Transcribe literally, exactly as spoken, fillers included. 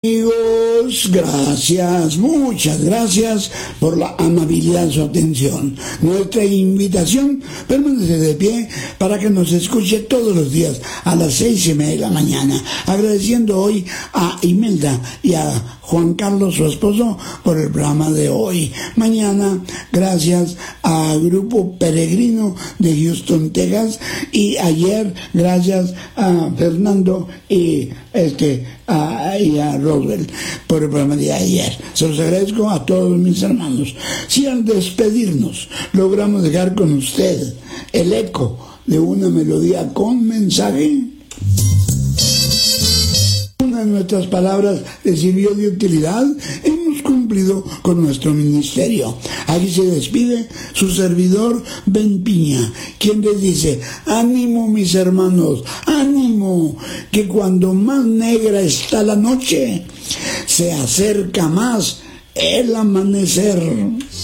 Amigos, gracias, muchas gracias por la amabilidad de su atención. Nuestra invitación permanece de pie para que nos escuche todos los días a las seis y media de la mañana, agradeciendo hoy a Imelda y a Juan Carlos, su esposo, por el programa de hoy. Mañana, gracias al Grupo Peregrino de Houston, Texas, y ayer, gracias a Fernando y este a, y a Roswell por el programa de ayer. Se los agradezco a todos mis hermanos. Si al despedirnos logramos dejar con usted el eco de una melodía con mensaje, una de nuestras palabras le sirvió de utilidad, hemos cumplido con nuestro ministerio. Aquí se despide su servidor Ben Piña, quien les dice: ánimo mis hermanos, ánimo, que cuando más negra está la noche, se acerca más el amanecer.